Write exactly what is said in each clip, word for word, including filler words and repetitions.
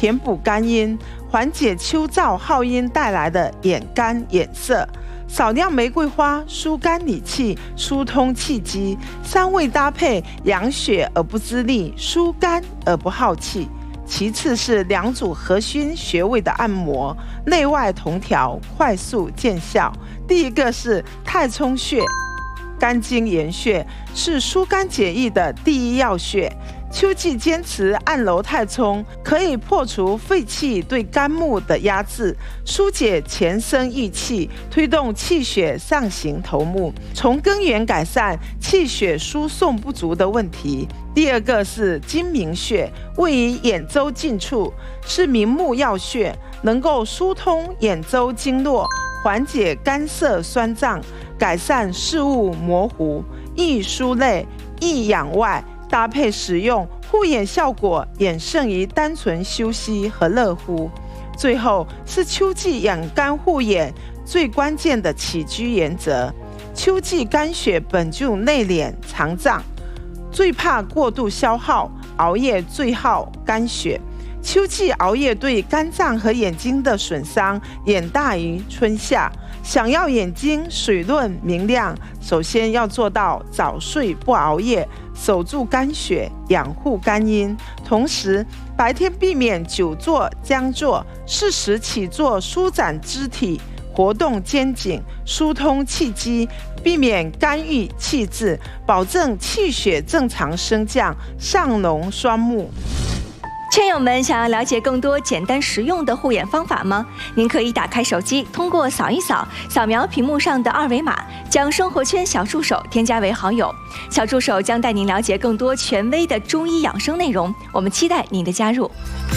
填补肝阴，缓解秋燥耗阴带来的眼干眼涩。少量玫瑰花疏肝理气，疏通气机，三味搭配，养血而不滋腻，疏肝而不耗气。其次是两组核心穴位的按摩，内外同调，快速见效。第一个是太冲穴，肝经营穴，是疏肝解郁的第一要穴。秋季坚持按揉太冲，可以破除肺气对肝木的压制，疏解全身郁气，推动气血上行头目，从根源改善气血输送不足的问题。第二个是睛明穴，位于眼周近处，是明目要穴，能够疏通眼周经络，缓解干涩酸胀，改善视物模糊，易疏内，易养外。搭配使用，护眼效果远胜于单纯休息和热敷。最后是秋季养肝护眼最关键的起居原则。秋季肝血本就内敛藏脏，最怕过度消耗，熬夜最耗肝血。秋季熬夜对肝脏和眼睛的损伤远大于春夏。想要眼睛水润明亮，首先要做到早睡不熬夜，守住肝血，养护肝阴。同时白天避免久坐僵坐，适时起坐，舒展肢体，活动肩颈，疏通气机，避免肝郁气滞，保证气血正常升降，上浓双目。 圈友们想要了解更多简单实用的护眼方法吗？您可以打开手机，通过扫一扫，扫描屏幕上的二维码，将生活圈小助手添加为好友。小助手将带您了解更多权威的中医养生内容，我们期待您的加入。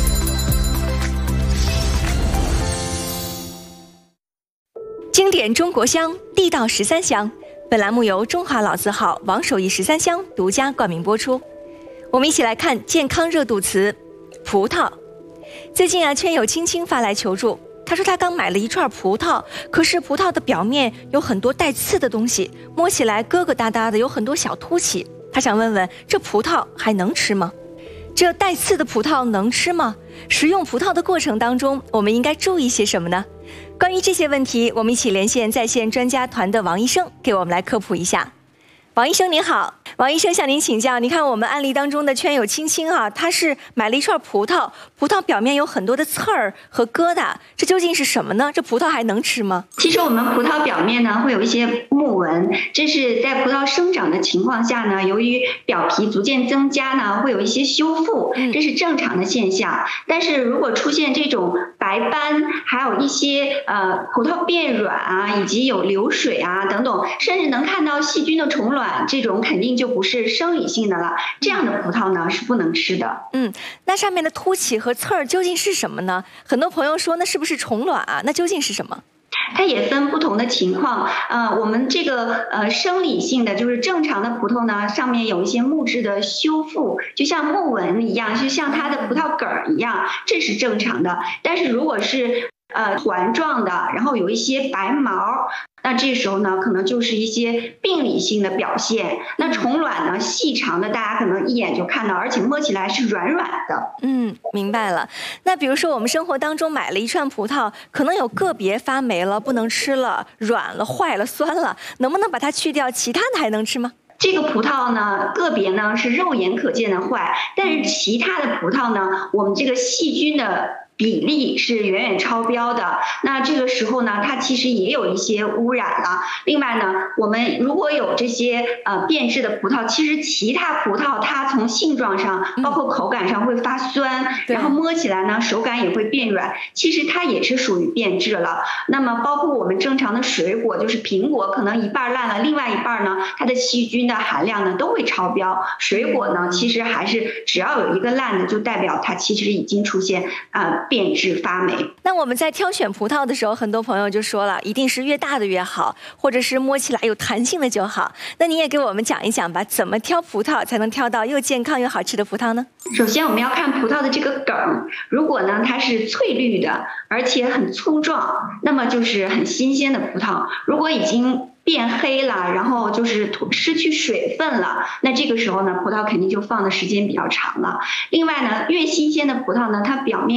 经典中国香，地道十三香。本栏目由中华老字号王守义十三香独家冠名播出。我们一起来看健康热度词。葡萄，最近啊，圈友青青发来求助，他说他刚买了一串葡萄，可是葡萄的表面有很多带刺的东西，摸起来疙疙瘩瘩的，有很多小凸起。他想问问，这葡萄还能吃吗？这带刺的葡萄能吃吗？食用葡萄的过程当中，我们应该注意些什么呢？关于这些问题，我们一起连线在线专家团的王医生，给我们来科普一下。王医生您好，王医生向您请教，你看我们案例当中的圈友青青啊，他是买了一串葡萄，葡萄表面有很多的刺儿和疙瘩，这究竟是什么呢？这葡萄还能吃吗？ 其实我们葡萄表面呢会有一些木纹，这是在葡萄生长的情况下呢，由于表皮逐渐增加呢，会有一些修复，这是正常的现象。但是如果出现这种白斑，还有一些呃葡萄变软啊，以及有流水啊等等，甚至能看到细菌的虫卵，这种肯定就不是生理性的了。这样的葡萄呢是不能吃的。 嗯，那上面的凸起和刺儿究竟是什么呢？很多朋友说那是不是虫卵啊？那究竟是什么？ 它也分不同的情况，呃，我们这个呃生理性的就是正常的葡萄呢，上面有一些木质的修复，就像木纹一样，就像它的葡萄梗儿一样，这是正常的。但是如果是呃环状的，然后有一些白毛，那这时候呢可能就是一些病理性的表现。那虫卵呢细长的，大家可能一眼就看到，而且摸起来是软软的。 嗯，明白了。那比如说我们生活当中买了一串葡萄，可能有个别发霉了，不能吃了，软了，坏了，酸了，能不能把它去掉，其他的还能吃吗？ 这个葡萄呢，个别呢是肉眼可见的坏，但是其他的葡萄呢，我们这个细菌的比例是远远超标的，那这个时候呢，它其实也有一些污染了。另外呢，我们如果有这些呃变质的葡萄，其实其他葡萄它从性状上，包括口感上会发酸，嗯、然后摸起来呢手感也会变软，其实它也是属于变质了。那么包括我们正常的水果，就是苹果可能一半烂了，另外一半呢，它的细菌的含量呢都会超标。水果呢，其实还是只要有一个烂的，就代表它其实已经出现啊。呃变质发霉。 那我们在挑选葡萄的时候，很多朋友就说了，一定是越大的越好，或者是摸起来有弹性的就好。那你也给我们讲一讲吧，怎么挑葡萄才能挑到又健康又好吃的葡萄呢？ 首先我们要看葡萄的这个梗，如果呢它是翠绿的，而且很粗壮，那么就是很新鲜的葡萄。如果已经变黑了，然后就是失去水分了，那这个时候呢，葡萄肯定就放的时间比较长了。另外呢，越新鲜的葡萄呢，它表面